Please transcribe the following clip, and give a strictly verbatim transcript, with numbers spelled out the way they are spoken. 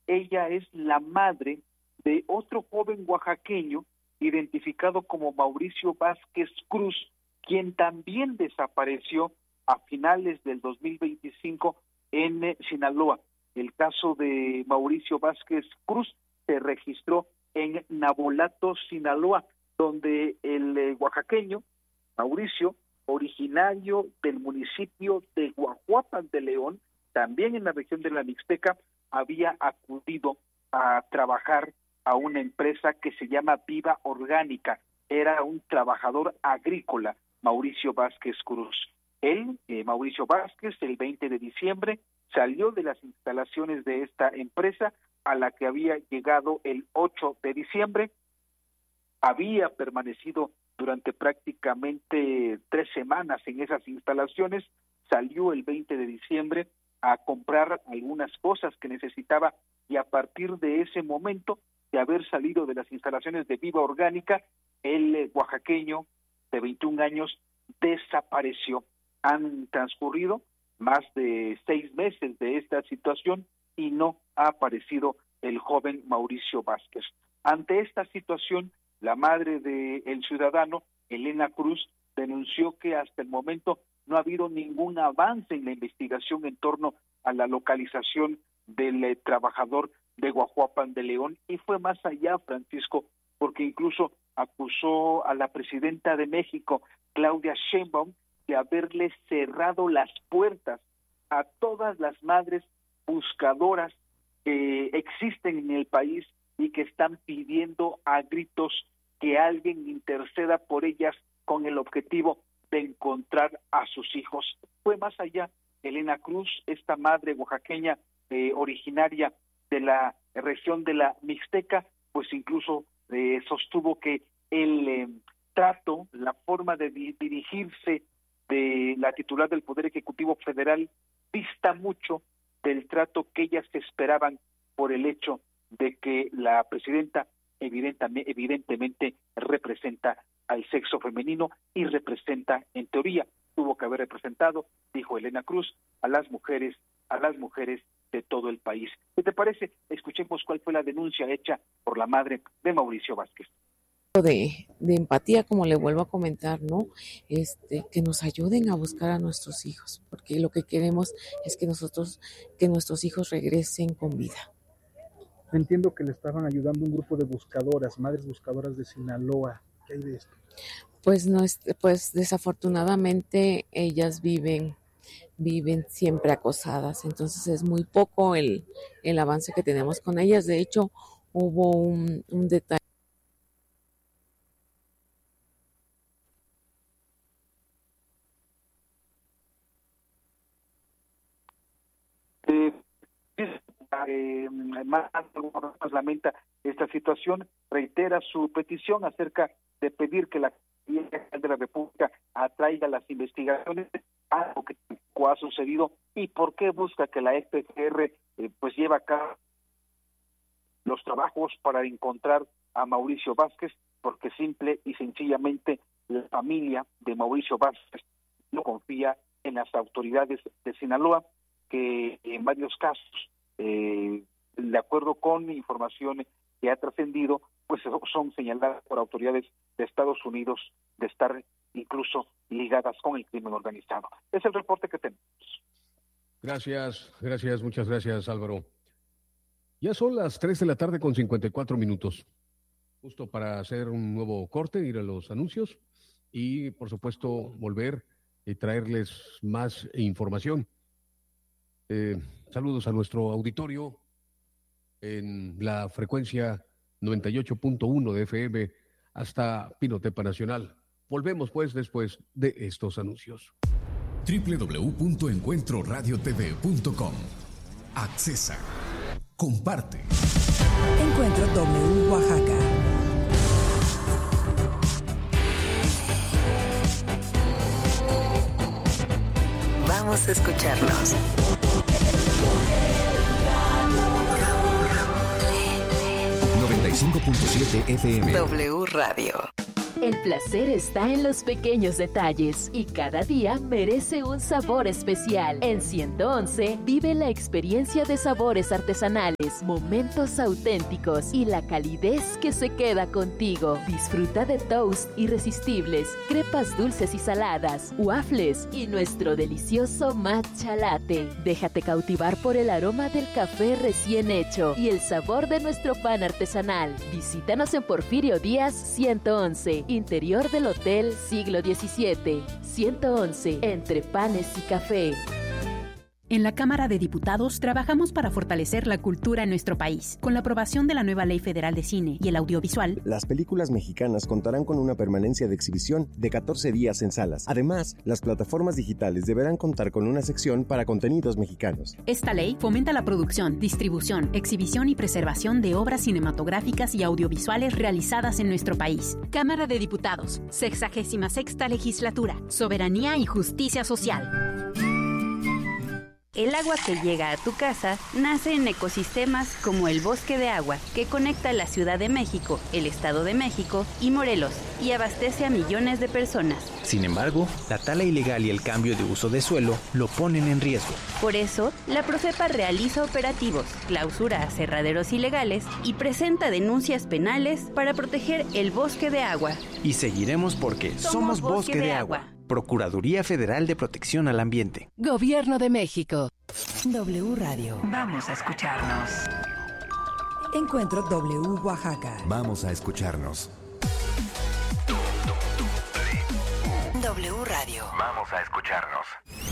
ella es la madre de otro joven oaxaqueño identificado como Mauricio Vázquez Cruz, quien también desapareció a finales del dos mil veinticinco en eh, Sinaloa. El caso de Mauricio Vázquez Cruz se registró en Nabolato, Sinaloa, donde el eh, oaxaqueño Mauricio, originario del municipio de Guajuapan de León, también en la región de la Mixteca, había acudido a trabajar a una empresa que se llama Viva Orgánica. Era un trabajador agrícola, Mauricio Vázquez Cruz. Él, eh, Mauricio Vázquez, el veinte de diciembre, salió de las instalaciones de esta empresa a la que había llegado el ocho de diciembre. Había permanecido durante prácticamente tres semanas en esas instalaciones, salió el veinte de diciembre a comprar algunas cosas que necesitaba y a partir de ese momento de haber salido de las instalaciones de Viva Orgánica, el eh, oaxaqueño de veintiún años desapareció. Han transcurrido más de seis meses de esta situación y no ha aparecido el joven Mauricio Vázquez. Ante esta situación, la madre del ciudadano, Elena Cruz, denunció que hasta el momento no ha habido ningún avance en la investigación en torno a la localización del eh, trabajador de Guajuapan de León, y fue más allá, Francisco, porque incluso acusó a la presidenta de México, Claudia Sheinbaum, de haberle cerrado las puertas a todas las madres buscadoras que existen en el país y que están pidiendo a gritos que alguien interceda por ellas con el objetivo de encontrar a sus hijos. Fue más allá. Elena Cruz, esta madre oaxaqueña eh, originaria de la región de la Mixteca, pues incluso eh, sostuvo que el eh, trato, la forma de di- dirigirse de la titular del Poder Ejecutivo Federal dista mucho del trato que ellas esperaban por el hecho de que la presidenta evidentemente, evidentemente representa al sexo femenino y representa, en teoría, tuvo que haber representado, dijo Elena Cruz, a las mujeres, a las mujeres de todo el país. ¿Qué te parece? Escuchemos cuál fue la denuncia hecha por la madre de Mauricio Vázquez. De, de empatía, como le vuelvo a comentar, ¿no? Este, que nos ayuden a buscar a nuestros hijos, porque lo que queremos es que nosotros, que nuestros hijos regresen con vida. Entiendo que le estaban ayudando un grupo de buscadoras, madres buscadoras de Sinaloa. ¿Qué hay de esto? Pues no es, pues desafortunadamente ellas viven, viven siempre acosadas, entonces es muy poco el, el avance que tenemos con ellas. De hecho, hubo un, un detalle. Eh, eh, más lamenta esta situación, reitera su petición acerca de pedir que la Fiscalía de la República atraiga las investigaciones, algo que ha sucedido, y por qué busca que la F G R eh, pues lleve a cabo los trabajos para encontrar a Mauricio Vázquez, porque simple y sencillamente la familia de Mauricio Vázquez no confía en las autoridades de Sinaloa, que en varios casos, eh, de acuerdo con información que ha trascendido, pues son señaladas por autoridades de Estados Unidos de estar incluso ligadas con el crimen organizado. Es el reporte que tenemos. Gracias, gracias, muchas gracias, Álvaro. Ya son las tres de la tarde con cincuenta y cuatro minutos. Justo para hacer un nuevo corte, ir a los anuncios y, por supuesto, volver y traerles más información. Eh, saludos a nuestro auditorio en la frecuencia noventa y ocho punto uno de F M hasta Pinotepa Nacional. Volvemos pues después de estos anuncios. doble u doble u doble u punto encuentro radio t v punto com. Accesa. Comparte. Encuentro W Oaxaca. Vamos a escucharnos. noventa y cinco punto siete F M. W Radio. El placer está en los pequeños detalles y cada día merece un sabor especial. En ciento once vive la experiencia de sabores artesanales, momentos auténticos y la calidez que se queda contigo. Disfruta de toast irresistibles, crepas dulces y saladas, waffles y nuestro delicioso matcha latte. Déjate cautivar por el aroma del café recién hecho y el sabor de nuestro pan artesanal. Visítanos en Porfirio Díaz ciento once. Interior del Hotel Siglo diecisiete. ciento once, entre panes y café. En la Cámara de Diputados trabajamos para fortalecer la cultura en nuestro país. Con la aprobación de la nueva Ley Federal de Cine y el Audiovisual, las películas mexicanas contarán con una permanencia de exhibición de catorce días en salas. Además, las plataformas digitales deberán contar con una sección para contenidos mexicanos. Esta ley fomenta la producción, distribución, exhibición y preservación de obras cinematográficas y audiovisuales realizadas en nuestro país. Cámara de Diputados, sexagésima sexta Legislatura, Soberanía y Justicia Social. El agua que llega a tu casa nace en ecosistemas como el Bosque de Agua, que conecta la Ciudad de México, el Estado de México y Morelos, y abastece a millones de personas. Sin embargo, la tala ilegal y el cambio de uso de suelo lo ponen en riesgo. Por eso, la Profepa realiza operativos, clausura aserraderos ilegales y presenta denuncias penales para proteger el Bosque de Agua. Y seguiremos porque somos, somos Bosque, Bosque de, de Agua. Agua. Procuraduría Federal de Protección al Ambiente. Gobierno de México. W Radio. Vamos a escucharnos. Encuentro W Oaxaca. Vamos a escucharnos. W Radio. Vamos a escucharnos.